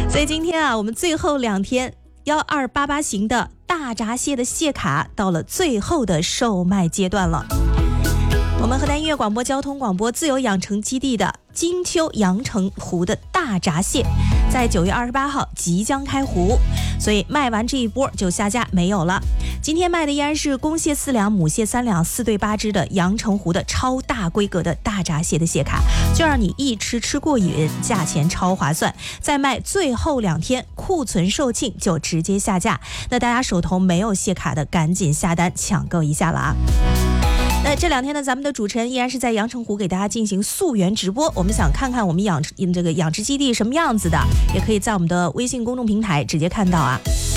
所以今天啊，我们最后2天1288型的大闸蟹的蟹卡到了最后的售卖阶段了。我们河南音乐广播交通广播自由养成基地的金秋阳澄湖的大闸蟹在9月28号即将开湖，所以卖完这一波就下架没有了。今天卖的依然是公蟹4两母蟹3两4对8只的阳澄湖的超大规格的大闸蟹的蟹卡，就让你一吃吃过瘾，价钱超划算。再卖最后2天库存售罄就直接下架，那大家手头没有蟹卡的赶紧下单抢购一下了啊。那这2天呢，咱们的主持人依然是在阳澄湖给大家进行溯源直播。我们想看看我们养殖基地什么样子的，也可以在我们的微信公众平台直接看到啊。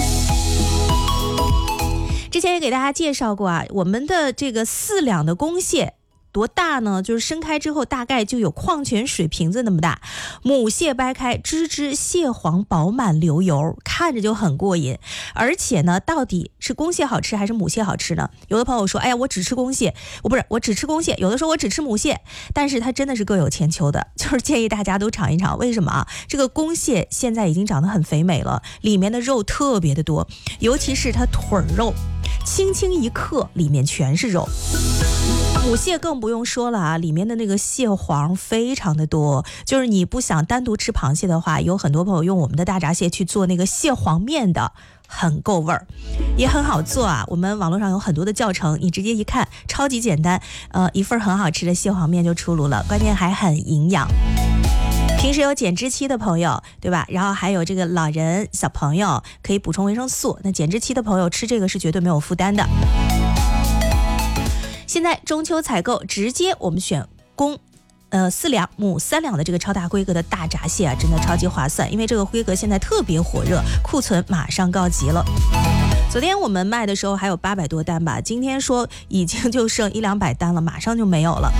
之前也给大家介绍过啊，我们的这个4两的公蟹多大呢？就是生开之后大概就有矿泉水瓶子那么大，母蟹掰开，只蟹黄饱满流油，看着就很过瘾。而且呢，到底是公蟹好吃还是母蟹好吃呢？有的朋友说，哎呀，我只吃公蟹，我只吃公蟹，有的说我只吃母蟹，但是它真的是各有千秋的，就是建议大家都尝一尝。为什么啊？这个公蟹现在已经长得很肥美了，里面的肉特别的多，尤其是它腿肉，轻轻一刻里面全是肉。母蟹更不用说了啊，里面的那个蟹黄非常的多，就是你不想单独吃螃蟹的话，有很多朋友用我们的大闸蟹去做那个蟹黄面的，很够味儿，也很好做啊。我们网络上有很多的教程，你直接一看超级简单，一份很好吃的蟹黄面就出炉了，关键还很营养。平时有减脂期的朋友，对吧？然后还有这个老人小朋友可以补充维生素，那减脂期的朋友吃这个是绝对没有负担的。现在中秋采购直接我们选公4两母3两的这个超大规格的大闸蟹啊，真的超级划算，因为这个规格现在特别火热，库存马上告急了。昨天我们卖的时候还有800多单吧，今天说已经就剩100-200单了，马上就没有了。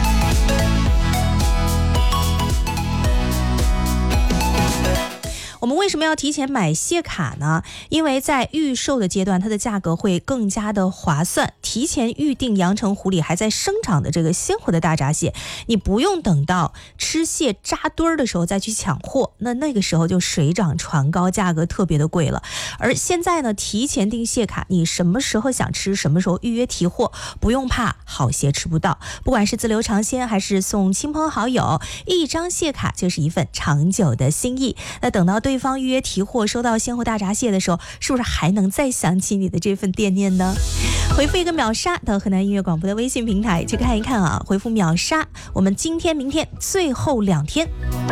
我们为什么要提前买蟹卡呢？因为在预售的阶段，它的价格会更加的划算。提前预定阳澄湖里还在生长的这个鲜活的大闸蟹，你不用等到吃蟹扎堆儿的时候再去抢货，那个时候就水涨船高，价格特别的贵了。而现在呢，提前订蟹卡，你什么时候想吃，什么时候预约提货，不用怕好蟹吃不到。不管是自留尝鲜，还是送亲朋好友，一张蟹卡就是一份长久的心意。那等到对方预约提货，收到鲜活大闸蟹的时候，是不是还能再想起你的这份惦念呢？回复一个秒杀到河南音乐广播的微信平台去看一看啊，回复秒杀，我们今天明天最后2天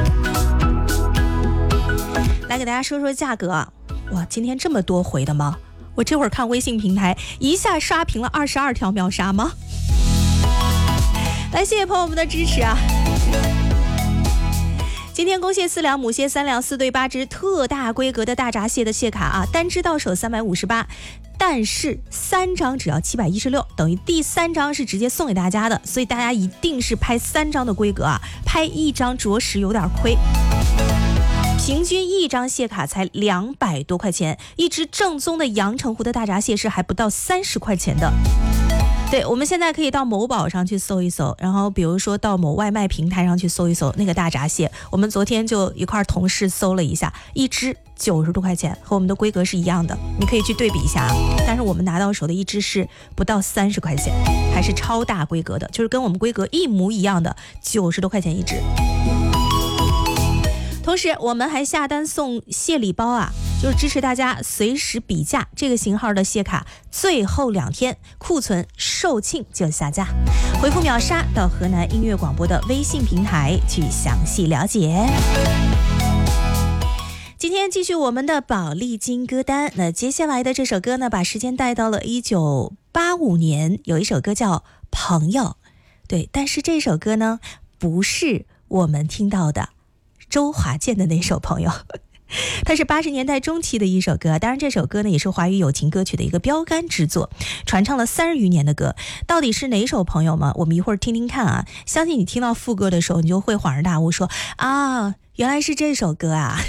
来给大家说说价格啊。哇，今天这么多回的吗？我这会儿看微信平台一下刷屏了22条秒杀吗？来，谢谢朋友们的支持啊。今天公蟹4两母蟹3两4对8只特大规格的大闸蟹的蟹卡啊，单只到手358，但是3张只要716，等于第3张是直接送给大家的，所以大家一定是拍3张的规格啊，拍1张着实有点亏。平均1张蟹卡才200多块钱，一只正宗的阳澄湖的大闸蟹是还不到30块钱的。对，我们现在可以到某宝上去搜一搜，然后比如说到某外卖平台上去搜一搜那个大闸蟹，我们昨天就一块同事搜了一下，一只90多块钱，和我们的规格是一样的，你可以去对比一下啊。但是我们拿到手的一只是不到30块钱，还是超大规格的，就是跟我们规格一模一样的90多块钱一只。同时我们还下单送蟹礼包啊，就是支持大家随时比价，这个型号的蟹卡最后2天库存售罄就下架。回复秒杀到河南音乐广播的微信平台去详细了解。今天继续我们的宝丽金歌单，那接下来的这首歌呢，把时间带到了1985年，有一首歌叫《朋友》，对，但是这首歌呢，不是我们听到的周华健的那首《朋友》，它是80年代中期的一首歌，当然这首歌呢也是华语友情歌曲的一个标杆之作，传唱了30余年的歌。到底是哪首《朋友》吗？我们一会儿听听看啊。相信你听到副歌的时候，你就会恍然大悟说啊，原来是这首歌啊。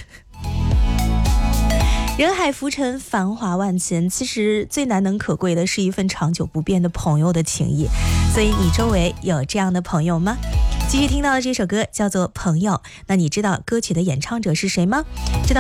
人海浮沉，繁华万千，其实最难能可贵的是一份长久不变的朋友的情谊。所以你周围有这样的朋友吗？继续听到的这首歌叫做《朋友》，那你知道歌曲的演唱者是谁吗？知道